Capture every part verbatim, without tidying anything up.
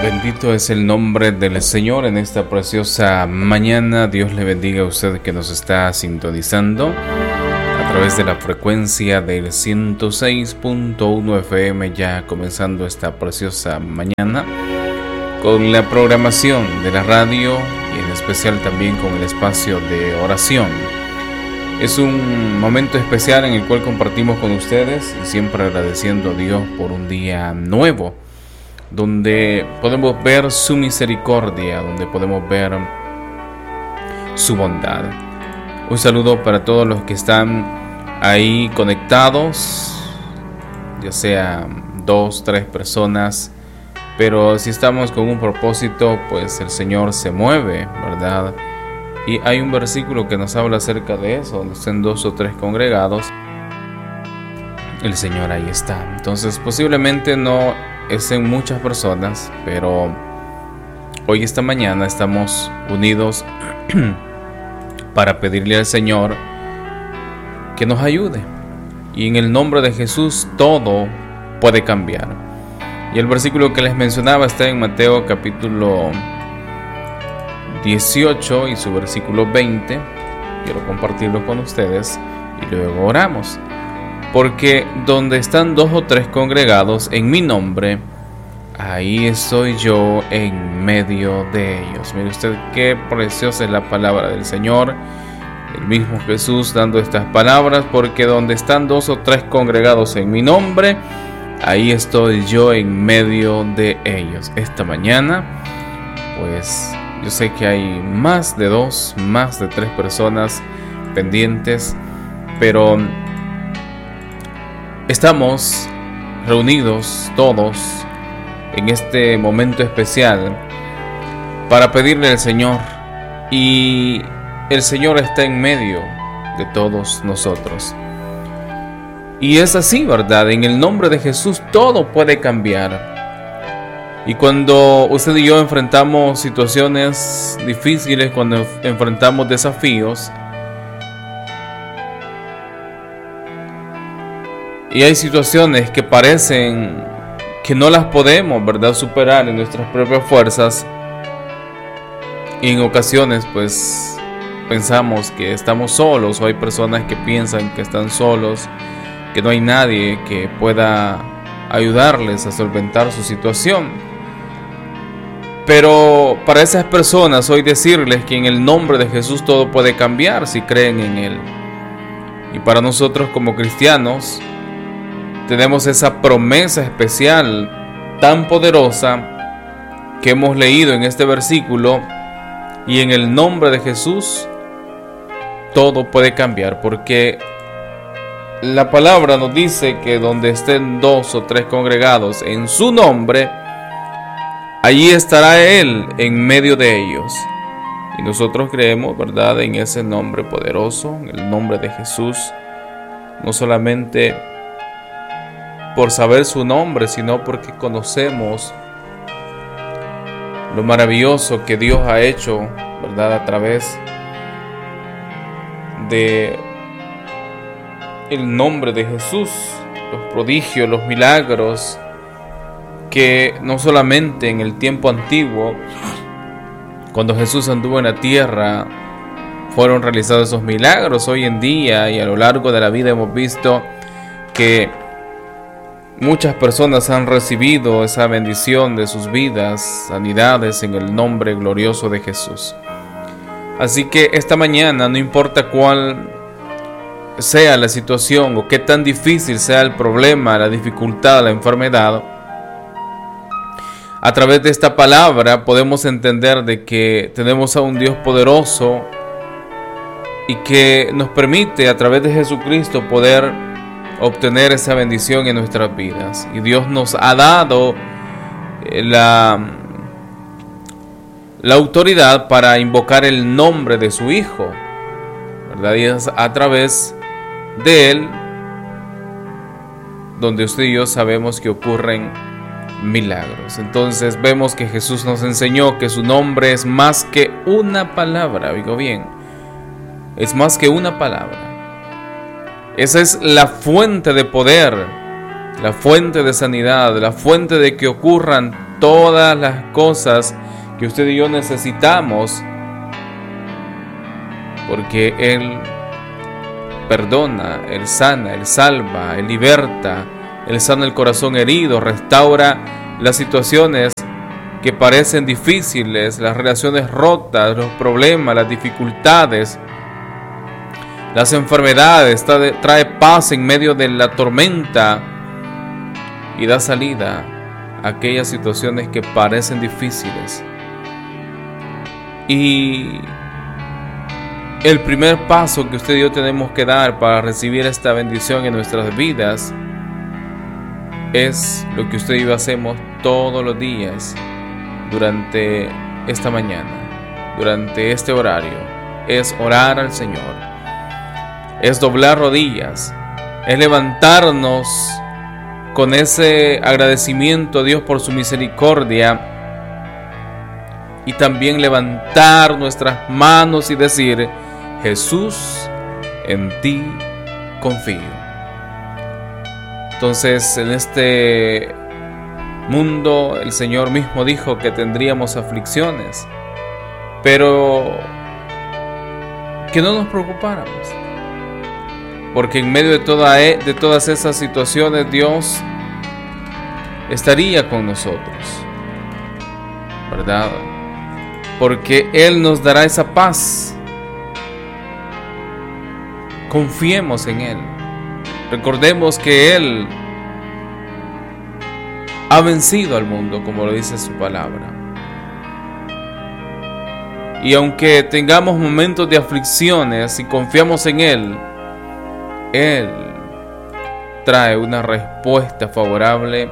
Bendito es el nombre del Señor en esta preciosa mañana. Dios le bendiga a usted que nos está sintonizando a través de la frecuencia del ciento seis punto uno F M, ya comenzando esta preciosa mañana con la programación de la radio y en especial también con el espacio de oración. Es un momento especial en el cual compartimos con ustedes y siempre agradeciendo a Dios por un día nuevo, donde podemos ver su misericordia, donde podemos ver su bondad. Un saludo para todos los que están ahí conectados, ya sea dos, tres personas, pero si estamos con un propósito, pues el Señor se mueve, ¿verdad? Y hay un versículo que nos habla acerca de eso, donde estén dos o tres congregados, el Señor ahí está. Entonces posiblemente no es en muchas personas, pero hoy, esta mañana, estamos unidos para pedirle al Señor que nos ayude. Y en el nombre de Jesús todo puede cambiar. Y el versículo que les mencionaba está en Mateo capítulo dieciocho y su versículo veinte. Quiero compartirlo con ustedes y luego oramos. Porque donde están dos o tres congregados en mi nombre, ahí estoy yo en medio de ellos. Mire usted qué preciosa es la palabra del Señor. El mismo Jesús dando estas palabras, porque donde están dos o tres congregados en mi nombre, ahí estoy yo en medio de ellos. Esta mañana, pues yo sé que hay más de dos, más de tres personas pendientes, pero estamos reunidos todos en este momento especial para pedirle al Señor, y el Señor está en medio de todos nosotros. Y es así, ¿verdad? En el nombre de Jesús todo puede cambiar. Y cuando usted y yo enfrentamos situaciones difíciles, cuando enfrentamos desafíos, y hay situaciones que parecen que no las podemos, ¿verdad?, superar en nuestras propias fuerzas, y en ocasiones pues pensamos que estamos solos, o hay personas que piensan que están solos, que no hay nadie que pueda ayudarles a solventar su situación. Pero para esas personas hoy decirles que en el nombre de Jesús todo puede cambiar si creen en Él. Y para nosotros como cristianos tenemos esa promesa especial tan poderosa que hemos leído en este versículo, y en el nombre de Jesús todo puede cambiar, porque la palabra nos dice que donde estén dos o tres congregados en su nombre, allí estará Él en medio de ellos. Y nosotros creemos, ¿verdad?, en ese nombre poderoso, en el nombre de Jesús, no solamente por saber su nombre, sino porque conocemos lo maravilloso que Dios ha hecho, ¿verdad?, a través de el nombre de Jesús, los prodigios, los milagros, que no solamente en el tiempo antiguo, cuando Jesús anduvo en la tierra, fueron realizados esos milagros. Hoy en día y a lo largo de la vida hemos visto que muchas personas han recibido esa bendición de sus vidas, sanidades en el nombre glorioso de Jesús. Así que esta mañana, no importa cuál sea la situación o qué tan difícil sea el problema, la dificultad, la enfermedad, a través de esta palabra podemos entender de que tenemos a un Dios poderoso y que nos permite a través de Jesucristo poder obtener esa bendición en nuestras vidas. Y Dios nos ha dado la, la autoridad para invocar el nombre de su Hijo, ¿verdad? Y es a través de Él donde usted y yo sabemos que ocurren milagros. Entonces vemos que Jesús nos enseñó que su nombre es más que una palabra. Oigo bien, es más que una palabra. Esa es la fuente de poder, la fuente de sanidad, la fuente de que ocurran todas las cosas que usted y yo necesitamos, porque Él perdona, Él sana, Él salva, Él liberta, Él sana el corazón herido, restaura las situaciones que parecen difíciles, las relaciones rotas, los problemas, las dificultades, las enfermedades, trae, trae paz en medio de la tormenta y da salida a aquellas situaciones que parecen difíciles. Y el primer paso que usted y yo tenemos que dar para recibir esta bendición en nuestras vidas es lo que usted y yo hacemos todos los días durante esta mañana, durante este horario. Es orar al Señor, es doblar rodillas, es levantarnos con ese agradecimiento a Dios por su misericordia y también levantar nuestras manos y decir: Jesús, en ti confío. Entonces, en este mundo el Señor mismo dijo que tendríamos aflicciones, pero que no nos preocupáramos, porque en medio de, toda, de todas esas situaciones Dios estaría con nosotros, ¿verdad? Porque Él nos dará esa paz. Confiemos en Él. Recordemos que Él ha vencido al mundo, como lo dice su palabra. Y aunque tengamos momentos de aflicciones y confiamos en Él, Él trae una respuesta favorable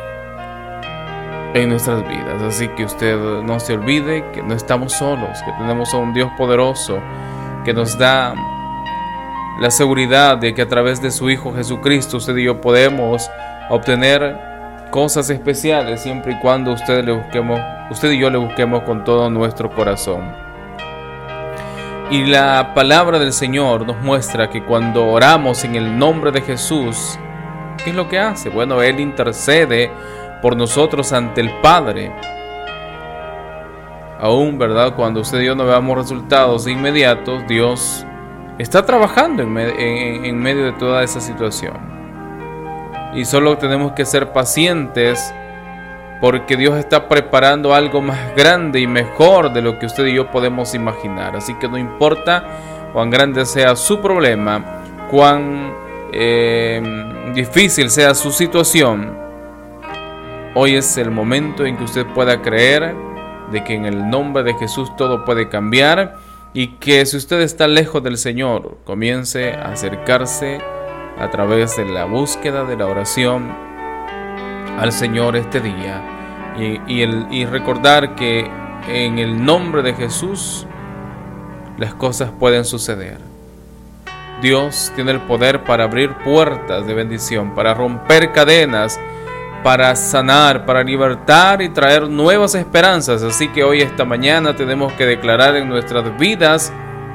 en nuestras vidas. Así que usted no se olvide que no estamos solos, que tenemos a un Dios poderoso que nos da la seguridad de que a través de su Hijo Jesucristo usted y yo podemos obtener cosas especiales siempre y cuando usted, le busquemos, usted y yo le busquemos con todo nuestro corazón. Y la palabra del Señor nos muestra que cuando oramos en el nombre de Jesús, ¿qué es lo que hace? Bueno, Él intercede por nosotros ante el Padre. Aún, ¿verdad? Cuando usted y yo no veamos resultados inmediatos, Dios está trabajando en, me- en, en medio de toda esa situación. Y solo tenemos que ser pacientes, porque Dios está preparando algo más grande y mejor de lo que usted y yo podemos imaginar. Así que no importa cuán grande sea su problema, cuán eh, difícil sea su situación, hoy es el momento en que usted pueda creer de que en el nombre de Jesús todo puede cambiar, y que si usted está lejos del Señor, comience a acercarse a través de la búsqueda de la oración al Señor este día, y, y, el, y recordar que en el nombre de Jesús las cosas pueden suceder. Dios tiene el poder para abrir puertas de bendición, para romper cadenas, para sanar, para libertar y traer nuevas esperanzas. Así que hoy, esta mañana, tenemos que declarar en nuestras vidas,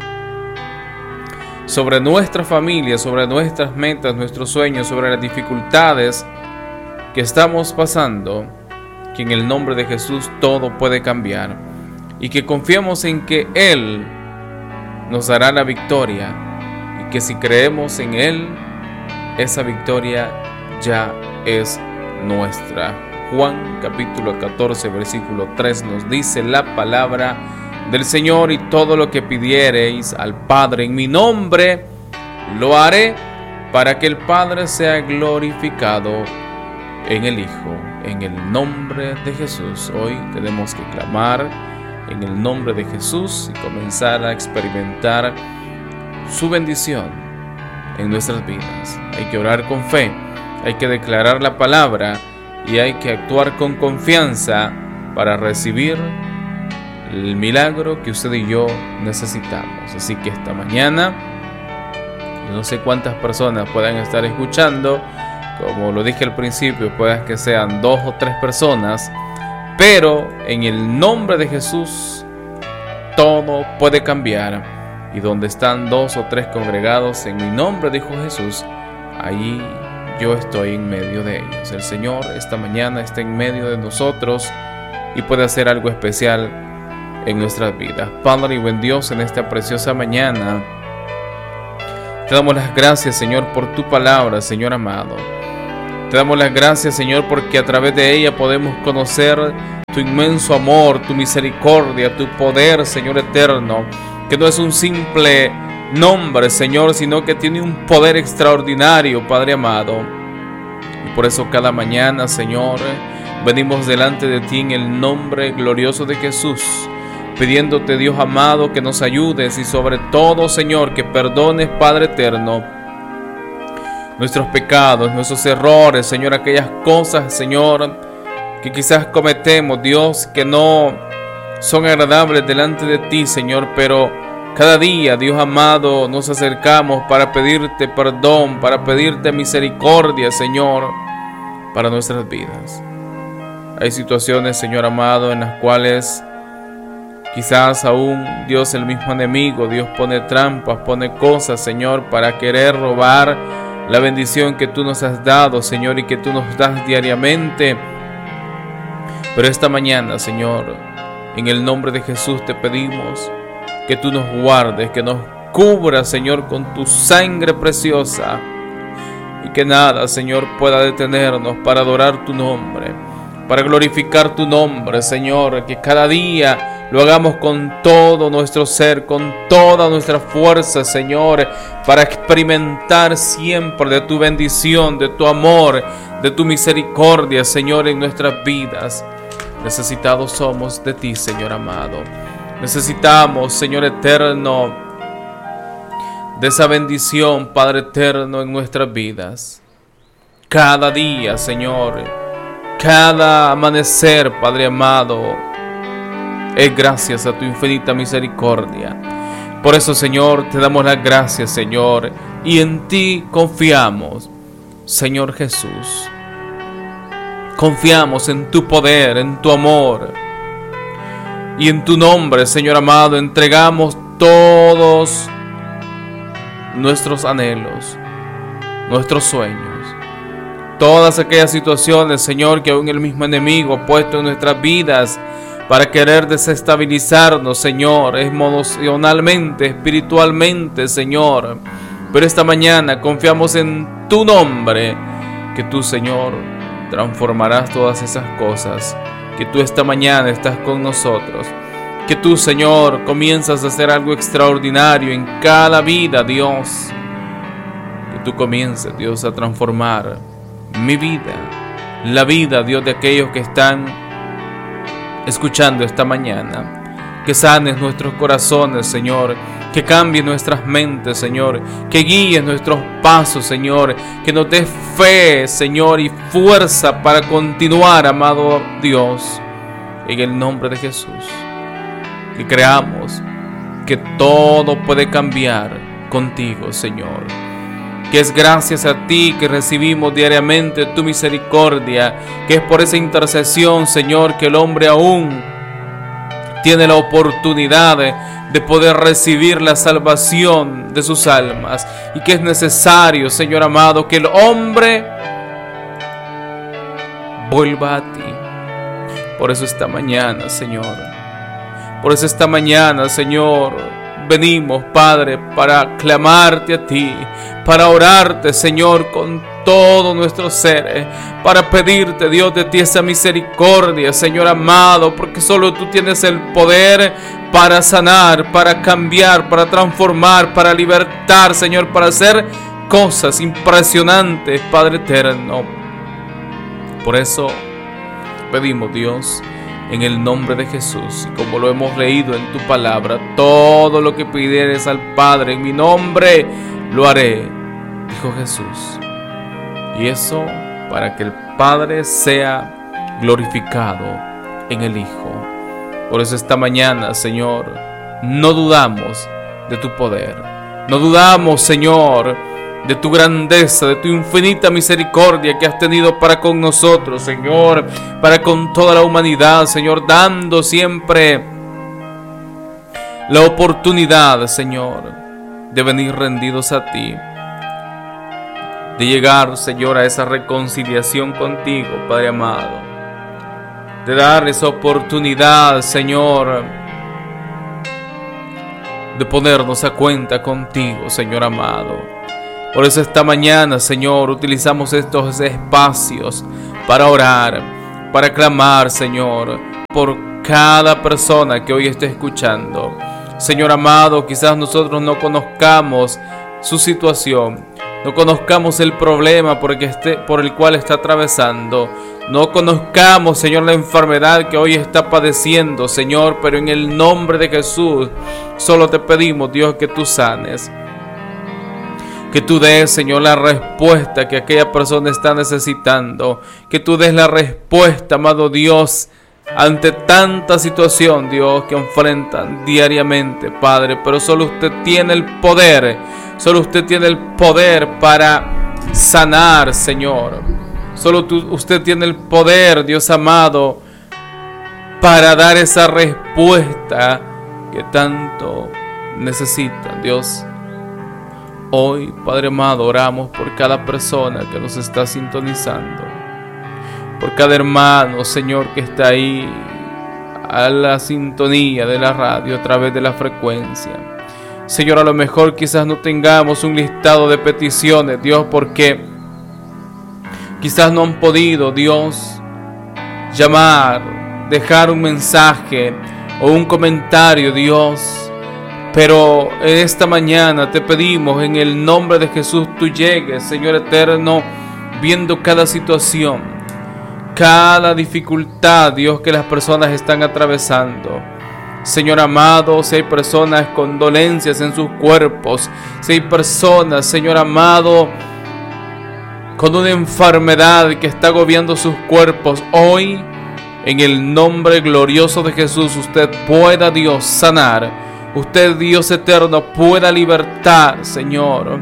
sobre nuestra familia, sobre nuestras metas, nuestros sueños, sobre las dificultades que estamos pasando, que en el nombre de Jesús todo puede cambiar, y que confiamos en que Él nos dará la victoria, y que si creemos en Él, esa victoria ya es nuestra. Juan capítulo catorce versículo tres nos dice la palabra del Señor: y todo lo que pidiereis al Padre en mi nombre, lo haré, para que el Padre sea glorificado en el Hijo. En el nombre de Jesús, hoy tenemos que clamar en el nombre de Jesús y comenzar a experimentar su bendición en nuestras vidas. Hay que orar con fe, hay que declarar la palabra y hay que actuar con confianza para recibir el milagro que usted y yo necesitamos. Así que esta mañana, no sé cuántas personas puedan estar escuchando, como lo dije al principio, puede que sean dos o tres personas, pero en el nombre de Jesús todo puede cambiar, y donde están dos o tres congregados en mi nombre, dijo Jesús, allí yo estoy en medio de ellos. El Señor esta mañana está en medio de nosotros y puede hacer algo especial en nuestras vidas. Padre y buen Dios, en esta preciosa mañana te damos las gracias, Señor, por tu palabra, Señor amado. Te damos las gracias, Señor, porque a través de ella podemos conocer tu inmenso amor, tu misericordia, tu poder, Señor eterno, que no es un simple nombre, Señor, sino que tiene un poder extraordinario, Padre amado. Y por eso cada mañana, Señor, venimos delante de ti en el nombre glorioso de Jesús, pidiéndote, Dios amado, que nos ayudes y sobre todo, Señor, que perdones, Padre eterno, nuestros pecados, nuestros errores, Señor, aquellas cosas, Señor, que quizás cometemos, Dios, que no son agradables delante de ti, Señor, pero cada día, Dios amado, nos acercamos para pedirte perdón, para pedirte misericordia, Señor, para nuestras vidas. Hay situaciones, Señor amado, en las cuales quizás aún, Dios, el mismo enemigo, Dios pone trampas, pone cosas, Señor, para querer robar la bendición que tú nos has dado, Señor, y que tú nos das diariamente. Pero esta mañana, Señor, en el nombre de Jesús te pedimos que tú nos guardes, que nos cubras, Señor, con tu sangre preciosa, y que nada, Señor, pueda detenernos para adorar tu nombre, para glorificar tu nombre, Señor, que cada día lo hagamos con todo nuestro ser, con toda nuestra fuerza, Señor, para experimentar siempre de tu bendición, de tu amor, de tu misericordia, Señor, en nuestras vidas. Necesitados somos de ti, Señor amado. Necesitamos, Señor eterno, de esa bendición, Padre eterno, en nuestras vidas. Cada día, Señor, cada amanecer, Padre amado, es gracias a tu infinita misericordia. Por eso, Señor, te damos las gracias, Señor, y en ti confiamos, Señor Jesús. Confiamos en tu poder, en tu amor, y en tu nombre, Señor amado, entregamos todos nuestros anhelos, nuestros sueños, todas aquellas situaciones, Señor, que aún el mismo enemigo ha puesto en nuestras vidas para querer desestabilizarnos, Señor, emocionalmente, espiritualmente, Señor. Pero esta mañana confiamos en tu nombre, que tú, Señor, transformarás todas esas cosas, que tú esta mañana estás con nosotros, que tú, Señor, comienzas a hacer algo extraordinario en cada vida, Dios, que tú comiences, Dios, a transformar mi vida, la vida, Dios, de aquellos que están escuchando esta mañana, que sanes nuestros corazones, Señor, que cambie nuestras mentes, Señor, que guíes nuestros pasos, Señor, que nos des fe, Señor, y fuerza para continuar, amado Dios, en el nombre de Jesús. Que creamos que todo puede cambiar contigo, Señor, que es gracias a ti que recibimos diariamente tu misericordia, que es por esa intercesión, Señor, que el hombre aún tiene la oportunidad de, de poder recibir la salvación de sus almas, y que es necesario, Señor amado, que el hombre vuelva a ti. Por eso esta mañana, Señor, por eso esta mañana, Señor, venimos, Padre, para clamarte a ti, para orarte, Señor, con todo nuestro ser, para pedirte, Dios, de ti esa misericordia, Señor amado, porque solo tú tienes el poder para sanar, para cambiar, para transformar, para libertar, Señor, para hacer cosas impresionantes, Padre eterno. Por eso pedimos, Dios, en el nombre de Jesús, y como lo hemos leído en tu palabra, todo lo que pidieres al Padre en mi nombre, lo haré, dijo Jesús. Y eso para que el Padre sea glorificado en el Hijo. Por eso esta mañana, Señor, no dudamos de tu poder, no dudamos, Señor, de tu grandeza, de tu infinita misericordia que has tenido para con nosotros, Señor, para con toda la humanidad, Señor, dando siempre la oportunidad, Señor, de venir rendidos a ti, de llegar, Señor, a esa reconciliación contigo, Padre amado, de dar esa oportunidad, Señor, de ponernos a cuenta contigo, Señor amado. Por eso esta mañana, Señor, utilizamos estos espacios para orar, para clamar, Señor, por cada persona que hoy esté escuchando. Señor amado, quizás nosotros no conozcamos su situación, no conozcamos el problema por el, que esté, por el cual está atravesando, no conozcamos, Señor, la enfermedad que hoy está padeciendo, Señor, pero en el nombre de Jesús solo te pedimos, Dios, que tú sanes, que tú des, Señor, la respuesta que aquella persona está necesitando, que tú des la respuesta, amado Dios, ante tanta situación, Dios, que enfrentan diariamente, Padre. Pero solo usted tiene el poder, solo usted tiene el poder para sanar, Señor. Solo tú, usted tiene el poder, Dios amado, para dar esa respuesta que tanto necesitan, Dios. Hoy, Padre amado, oramos por cada persona que nos está sintonizando, por cada hermano, Señor, que está ahí a la sintonía de la radio a través de la frecuencia. Señor, a lo mejor quizás no tengamos un listado de peticiones, Dios, porque quizás no han podido, Dios, llamar, dejar un mensaje o un comentario, Dios. Pero en esta mañana te pedimos, en el nombre de Jesús, tú llegues, Señor eterno, viendo cada situación, cada dificultad, Dios, que las personas están atravesando. Señor amado, si hay personas con dolencias en sus cuerpos, si hay personas, Señor amado, con una enfermedad que está agobiando sus cuerpos, hoy, en el nombre glorioso de Jesús, usted pueda, Dios, sanar. Usted, Dios eterno, pueda libertar, Señor.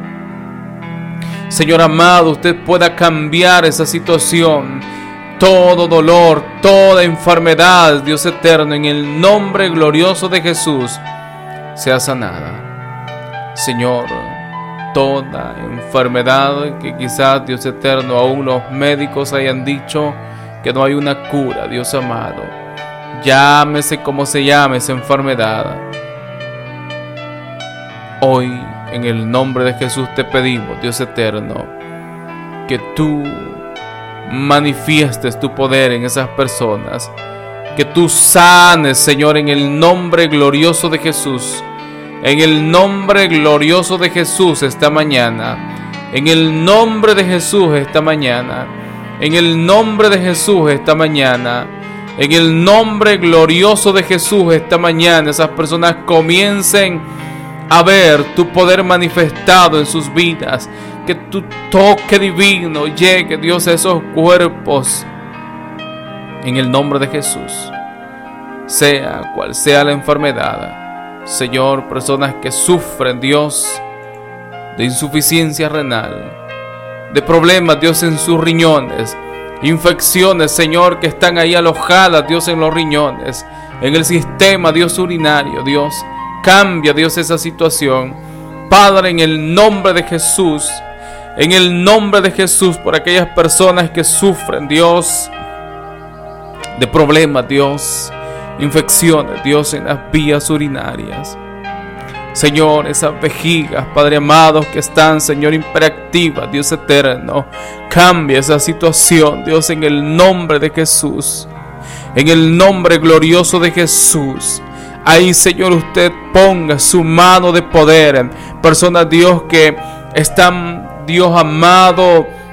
Señor amado, usted pueda cambiar esa situación. Todo dolor, toda enfermedad, Dios eterno, en el nombre glorioso de Jesús, sea sanada. Señor, toda enfermedad que quizás, Dios eterno, aún los médicos hayan dicho que no hay una cura, Dios amado. Llámese como se llame esa enfermedad. Hoy, en el nombre de Jesús, te pedimos, Dios eterno, que tú manifiestes tu poder en esas personas, que tú sanes, Señor, en el nombre glorioso de Jesús, en el nombre glorioso de Jesús esta mañana, en el nombre de Jesús esta mañana, en el nombre de Jesús esta mañana, en el nombre glorioso de Jesús esta mañana, esas personas comiencen a ver tu poder manifestado en sus vidas, que tu toque divino llegue, Dios, a esos cuerpos, en el nombre de Jesús, sea cual sea la enfermedad. Señor, personas que sufren, Dios, de insuficiencia renal, de problemas, Dios, en sus riñones, infecciones, Señor, que están ahí alojadas, Dios, en los riñones, en el sistema, Dios, urinario, Dios, cambia, Dios, esa situación. Padre, en el nombre de Jesús, en el nombre de Jesús, por aquellas personas que sufren, Dios, de problemas, Dios, infecciones, Dios, en las vías urinarias. Señor, esas vejigas, Padre amado, que están, Señor, hiperactivas, Dios eterno, cambia esa situación, Dios, en el nombre de Jesús, en el nombre glorioso de Jesús. Ahí, Señor, usted ponga su mano de poder. Personas, Dios, que están, Dios amado,